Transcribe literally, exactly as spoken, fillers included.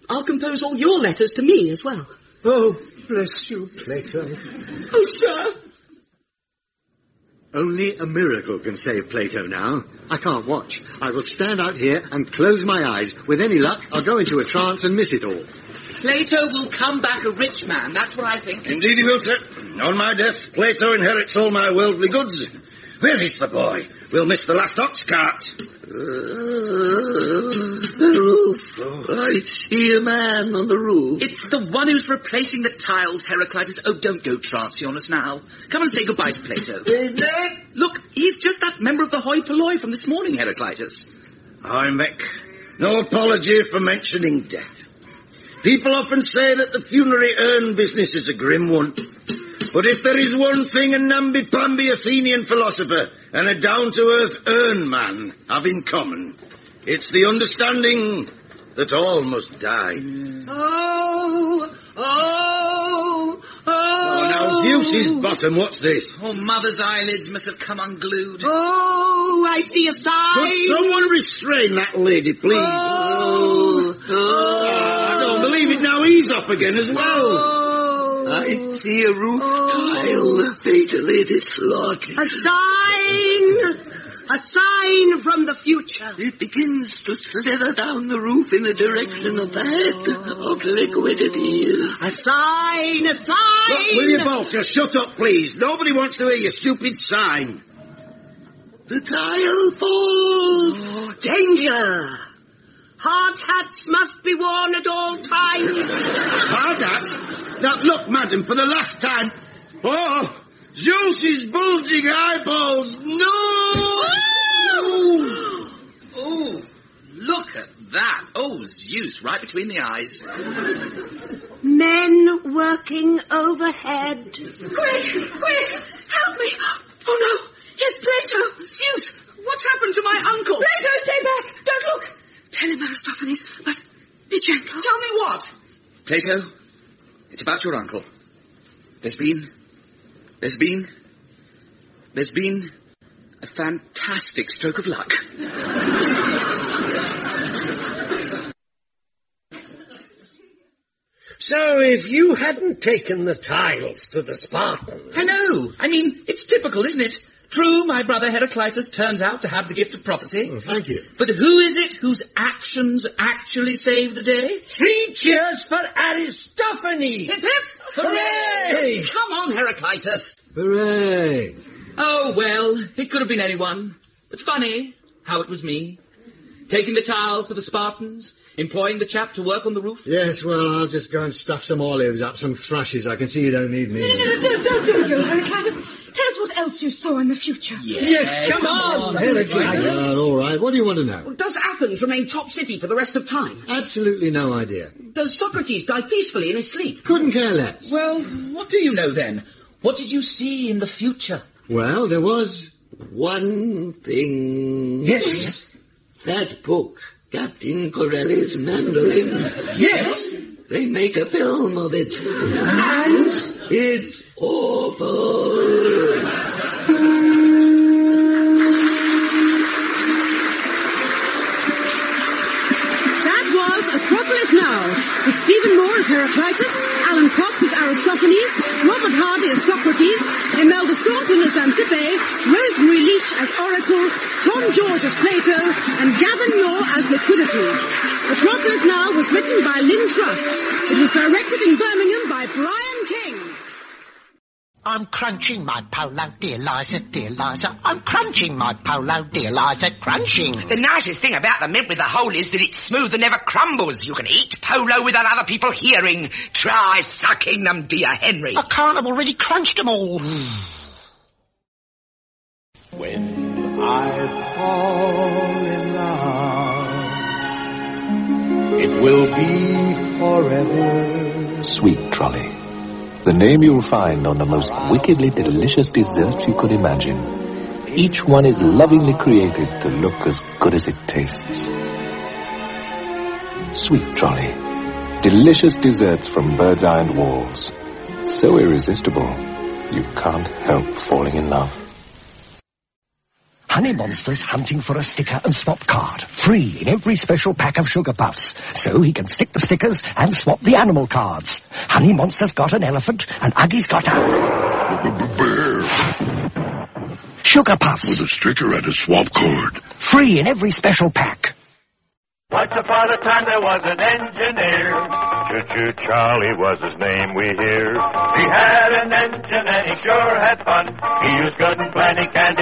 I'll compose all your letters to me as well. Oh, bless you, Plato. Oh, sir! Only a miracle can save Plato now. I can't watch. I will stand out here and close my eyes. With any luck, I'll go into a trance and miss it all. Plato will come back a rich man, that's what I think. Indeed he will, sir. On my death, Plato inherits all my worldly goods. Where is the boy? We'll miss the last ox cart. Uh, the roof. Oh. I see a man on the roof. It's the one who's replacing the tiles, Heraclitus. Oh, don't go trancy on us now. Come and say goodbye to Plato. Amen. Look, he's just that member of the hoi polloi from this morning, Heraclitus. I'm back. No apology for mentioning death. People often say that the funerary urn business is a grim one. But if there is one thing a namby-pamby Athenian philosopher and a down-to-earth urn man have in common, it's the understanding that all must die. Oh, oh, oh. Oh, now, Zeus's bottom, what's this? Oh, mother's eyelids must have come unglued. Oh, I see a sign. Could someone restrain that lady, please? Oh, oh, oh I don't believe it now. He's off again as well. Oh. I see a roof tile fatally dislodged. A sign! A sign from the future. It begins to slither down the roof in the direction of the head of liquidity. A sign! A sign! Look, will you both just shut up, please? Nobody wants to hear your stupid sign. The tile falls. Oh, danger! Hard hats must be worn at all times. Hard hats? Now, look, madam, for the last time. Oh, Zeus's bulging eyeballs. No! Oh, oh, look at that. Oh, Zeus, right between the eyes. Men working overhead. Quick, quick, help me. Oh, no, here's Plato. Zeus, what's happened to my uncle? Plato, stay back. Don't look. Tell him, Aristophanes, but be gentle. Tell me what? Plato, it's about your uncle. There's been, there's been, there's been a fantastic stroke of luck. So if you hadn't taken the tiles to the Spartans... I know. I mean, it's typical, isn't it? True, my brother Heraclitus turns out to have the gift of prophecy. Oh, thank you. But who is it whose actions actually save the day? Three cheers for Aristophanes! Hip hip! Hooray! Come on, Heraclitus! Hooray! Oh, well, it could have been anyone. But funny how it was me. Taking the tiles to the Spartans, employing the chap to work on the roof. Yes, well, I'll just go and stuff some olives up, some thrushes. I can see you don't need me. No, no, no, don't, don't go, Heraclitus. Tell us what else you saw in the future. Yes, yes come, come on, on Heraclitus. Uh, all right, what do you want to know? Well, does Athens remain top city for the rest of time? Absolutely no idea. Does Socrates die peacefully in his sleep? Couldn't care less. Well, what do you know then? What did you see in the future? Well, there was one thing. Yes. yes. That book, Captain Corelli's Mandolin. Yes. They make a film of it. And? It's awful. That was Acropolis Now, with Stephen Moore as Heraclitus, Alan Cox as Aristophanes, Robert Hardy as Socrates, Imelda Staunton as Xanthippe, Rosemary Leach as Oracle, Tom George as Plato, and Gavin Moore as Liquidity. Acropolis Now was written by Lynn Truss. It was directed in Birmingham by Brian King. I'm crunching my polo, dear Liza, dear Liza. I'm crunching my polo, dear Liza, crunching. The nicest thing about the mint with the hole is that it's smooth and never crumbles. You can eat polo without other people hearing. Try sucking them, dear Henry. I can't, I've already crunched them all. When I fall in love, it will be forever. Sweet Trolley. The name you'll find on the most wickedly delicious desserts you could imagine. Each one is lovingly created to look as good as it tastes. Sweet Trolley. Delicious desserts from Bird's Eye and Walls. So irresistible, you can't help falling in love. Honey Monster's hunting for a sticker and swap card. Free in every special pack of Sugar Puffs. So he can stick the stickers and swap the animal cards. Honey Monster's got an elephant and Uggy's got a... bear. Sugar Puffs. With a sticker and a swap card. Free in every special pack. Once upon a time there was an engineer. Choo-choo Charlie was his name, we hear. He had an engine and he sure had fun. He used good and plenty candy